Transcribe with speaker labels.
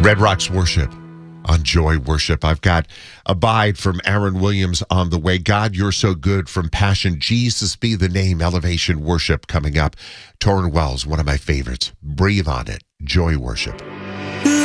Speaker 1: Red Rocks Worship on Joy Worship. I've got Abide from Aaron Williams on the way. God, You're So Good from Passion. Jesus Be the Name, Elevation Worship coming up. Torrin Wells, one of my favorites. Breathe on It, Joy Worship.